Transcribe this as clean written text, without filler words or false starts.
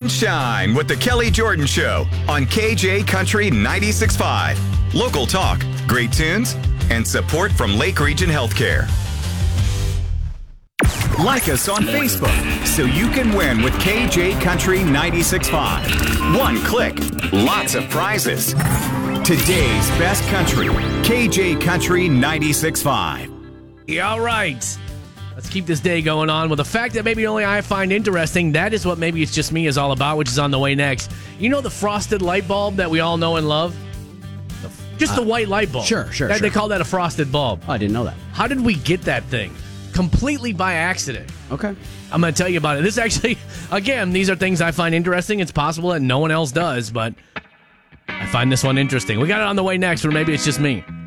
and shine with the Kelly Jordan Show on KJ Country 96.5. Local talk, great tunes, and support from Lake Region Healthcare. Like us on Facebook so you can win with KJ Country 96.5. One click, lots of prizes. Today's best country, KJ Country 96.5. Yeah, all right. Let's keep this day going on with a fact that maybe only I find interesting. That is what Maybe It's Just Me is all about, which is on the way next. You know the frosted light bulb that we all know and love? Just the white light bulb. Sure. They call that a frosted bulb. Oh, I didn't know that. How did we get that thing? Completely by accident. Okay. I'm going to tell you about it. This actually, again, these are things I find interesting. It's possible that no one else does, but I find this one interesting. We got it on the way next for Maybe It's Just Me.